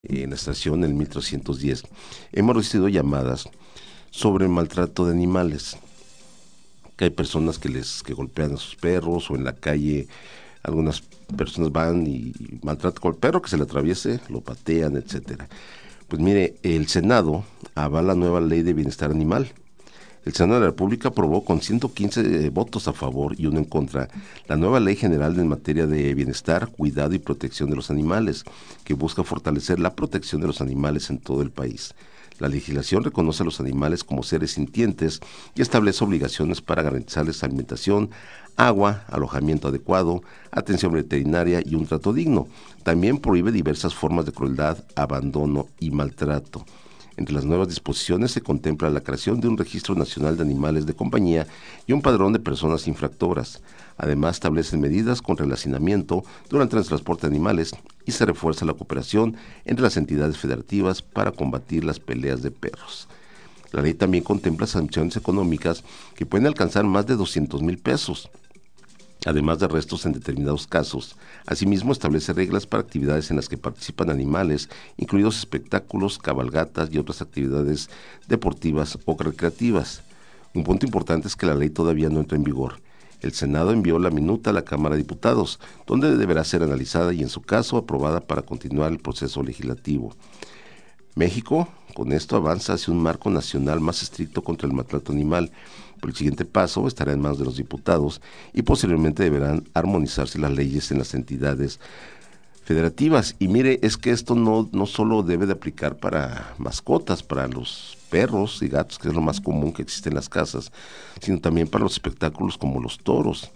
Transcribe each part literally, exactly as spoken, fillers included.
en la estación en mil trescientos diez, hemos recibido llamadas sobre el maltrato de animales, que hay personas que les que golpean a sus perros, o en la calle algunas personas van y maltratan con el perro que se le atraviese, lo patean, etcétera. Pues mire, el Senado avala la nueva ley de bienestar animal. El Senado de la República aprobó con ciento quince votos a favor y uno en contra la nueva Ley General en materia de bienestar, cuidado y protección de los animales, que busca fortalecer la protección de los animales en todo el país. La legislación reconoce a los animales como seres sintientes y establece obligaciones para garantizarles alimentación, agua, alojamiento adecuado, atención veterinaria y un trato digno. También prohíbe diversas formas de crueldad, abandono y maltrato. Entre las nuevas disposiciones se contempla la creación de un registro nacional de animales de compañía y un padrón de personas infractoras. Además, establecen medidas contra el hacinamiento durante el transporte de animales y se refuerza la cooperación entre las entidades federativas para combatir las peleas de perros. La ley también contempla sanciones económicas que pueden alcanzar más de doscientos mil pesos, además de arrestos en determinados casos. Asimismo, establece reglas para actividades en las que participan animales, incluidos espectáculos, cabalgatas y otras actividades deportivas o recreativas. Un punto importante es que la ley todavía no entra en vigor. El Senado envió la minuta a la Cámara de Diputados, donde deberá ser analizada y, en su caso, aprobada para continuar el proceso legislativo. México, con esto, avanza hacia un marco nacional más estricto contra el maltrato animal. Pero el siguiente paso estará en manos de los diputados y posteriormente deberán armonizarse las leyes en las entidades federativas. Y mire, es que esto no, no solo debe de aplicar para mascotas, para los perros y gatos, que es lo más común que existe en las casas, sino también para los espectáculos como los toros,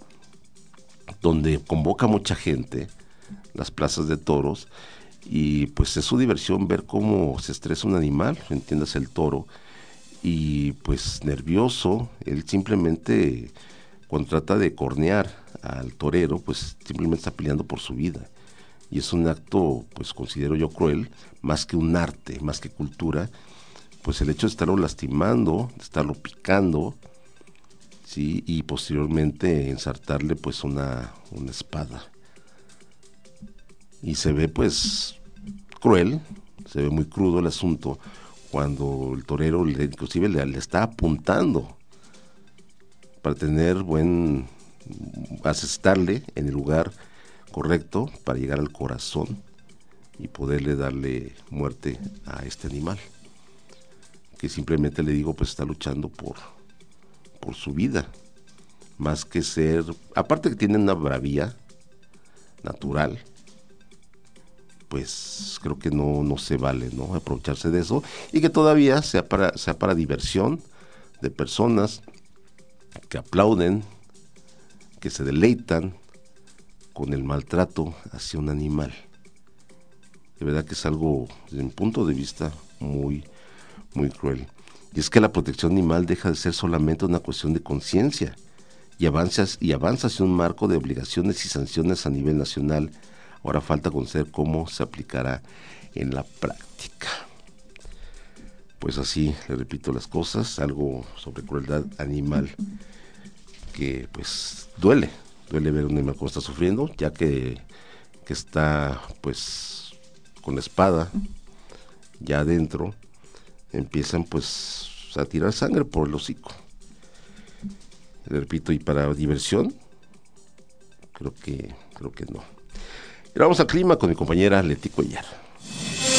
donde convoca mucha gente, las plazas de toros, y pues es su diversión ver cómo se estresa un animal, entiéndase el toro, y pues nervioso, él simplemente cuando trata de cornear al torero, pues simplemente está peleando por su vida. Y es un acto, pues considero yo cruel, más que un arte, más que cultura, pues el hecho de estarlo lastimando, de estarlo picando, sí, y posteriormente ensartarle pues una, una espada. Y se ve pues cruel, se ve muy crudo el asunto, cuando el torero le, inclusive le, le está apuntando para tener buen, asestarle en el lugar correcto para llegar al corazón y poderle darle muerte a este animal, que simplemente le digo pues está luchando por, por su vida, más que ser, aparte que tiene una bravía natural, pues creo que no, no se vale, ¿no? Aprovecharse de eso, y que todavía sea para, sea para diversión de personas que aplauden, que se deleitan con el maltrato hacia un animal. De verdad que es algo, desde mi punto de vista, muy, muy cruel. Y es que la protección animal deja de ser solamente una cuestión de conciencia y avanzas y avanza hacia un marco de obligaciones y sanciones a nivel nacional. Ahora falta conocer cómo se aplicará en la práctica. Pues así, le repito las cosas, algo sobre crueldad animal que pues duele, duele ver un animal cómo está sufriendo, ya que, que está pues con la espada ya adentro, empiezan pues a tirar sangre por el hocico. Le repito, y para diversión, creo que, creo que no. Y ahora vamos al clima con mi compañera Leti Cuellar.